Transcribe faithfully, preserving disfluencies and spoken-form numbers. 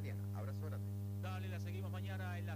mañana. Abrazo grande. Dale, la seguimos mañana en la